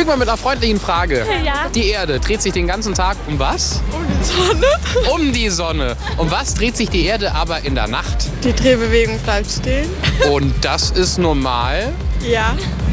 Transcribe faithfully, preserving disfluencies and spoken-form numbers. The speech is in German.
beginne mal mit einer freundlichen Frage. Ja. Die Erde dreht sich den ganzen Tag um was? Um die Sonne. Um die Sonne. Um was dreht sich die Erde aber in der Nacht? Die Drehbewegung bleibt stehen. Und das ist normal. Ja.